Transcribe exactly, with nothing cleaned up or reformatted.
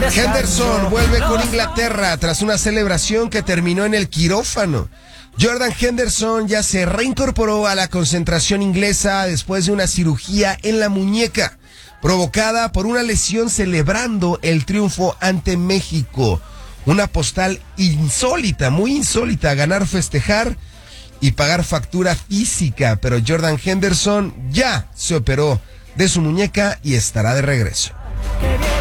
Henderson vuelve con Inglaterra tras una celebración que terminó en el quirófano. Jordan Henderson ya se reincorporó a la concentración inglesa después de una cirugía en la muñeca, provocada por una lesión celebrando el triunfo ante México. Una postal insólita, muy insólita, ganar, festejar y pagar factura física, pero Jordan Henderson ya se operó de su muñeca y estará de regreso.